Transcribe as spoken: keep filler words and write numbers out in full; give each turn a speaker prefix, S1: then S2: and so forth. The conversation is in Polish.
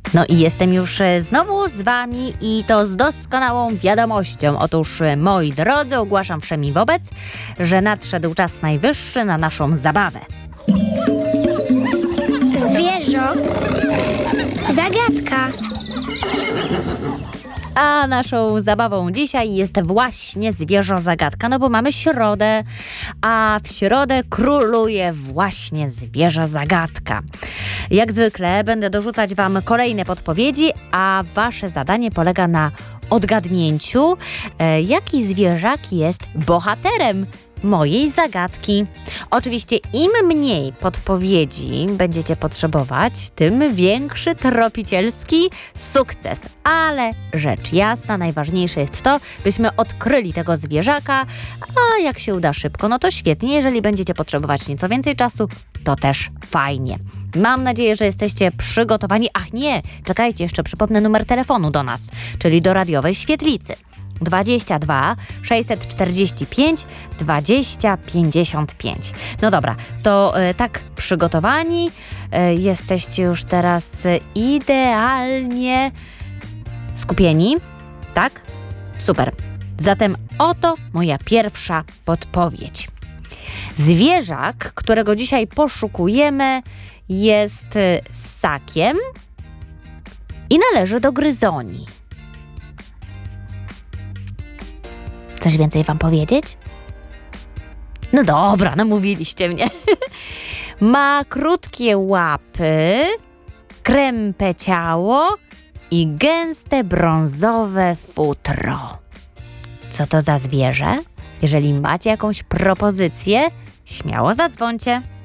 S1: No i jestem już znowu z wami i to z doskonałą wiadomością. Otóż, moi drodzy, ogłaszam wszemi wobec, że nadszedł czas najwyższy na naszą zabawę.
S2: Zwierzo. Zagadka.
S1: A naszą zabawą dzisiaj jest właśnie zwierzę zagadka, no bo mamy środę, a w środę króluje właśnie zwierzę zagadka. Jak zwykle będę dorzucać wam kolejne podpowiedzi, a wasze zadanie polega na odgadnięciu, e, jaki zwierzak jest bohaterem mojej zagadki. Oczywiście im mniej podpowiedzi będziecie potrzebować, tym większy tropicielski sukces. Ale rzecz jasna, najważniejsze jest to, byśmy odkryli tego zwierzaka, a jak się uda szybko, no to świetnie. Jeżeli będziecie potrzebować nieco więcej czasu, to też fajnie. Mam nadzieję, że jesteście przygotowani. Ach nie, czekajcie, jeszcze przypomnę numer telefonu do nas, czyli do radiowej świetlicy. dwadzieścia dwa sześćset czterdzieści pięć dwadzieścia pięćdziesiąt pięć. No dobra, to e, tak przygotowani, e, jesteście już teraz e, idealnie skupieni, tak? Super. Zatem oto moja pierwsza podpowiedź. Zwierzak, którego dzisiaj poszukujemy, jest e, ssakiem i należy do gryzoni. Coś więcej wam powiedzieć? No dobra, namówiliście mnie. Ma krótkie łapy, krępe ciało i gęste brązowe futro. Co to za zwierzę? Jeżeli macie jakąś propozycję, śmiało zadzwońcie.